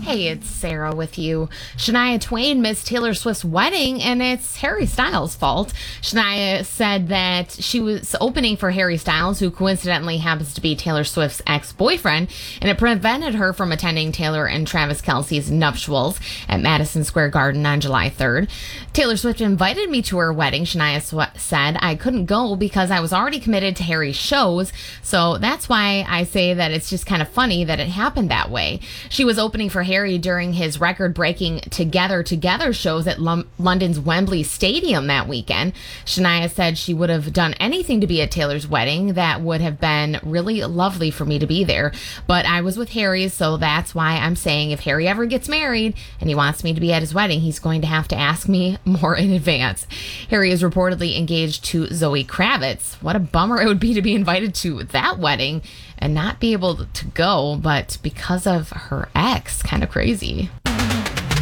Hey, it's Sarah with you. Shania Twain missed Taylor Swift's wedding, and it's Harry Styles' fault. Shania said that she was opening for Harry Styles, who coincidentally happens to be Taylor Swift's ex-boyfriend, and it prevented her from attending Taylor and Travis Kelce's nuptials at Madison Square Garden on July 3rd. Taylor Swift invited me to her wedding, Shania said. I couldn't go because I was already committed to Harry's shows, so that's why I say that it's just kind of funny that it happened that way. She was opening for Harry during his record-breaking Together shows at London's Wembley Stadium that weekend. Shania said she would have done anything to be at Taylor's wedding. That would have been really lovely for me to be there. But I was with Harry, so that's why I'm saying if Harry ever gets married and he wants me to be at his wedding, he's going to have to ask me more in advance. Harry is reportedly engaged to Zoe Kravitz. What a bummer it would be to be invited to that wedding and not be able to go, but because of her ex, kind of crazy.